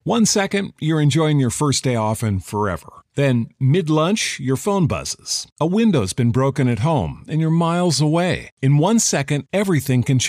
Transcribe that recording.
1 second, you're enjoying your first day off and forever. Then, mid-lunch, your phone buzzes. A window's been broken at home and you're miles away. In 1 second, everything can change.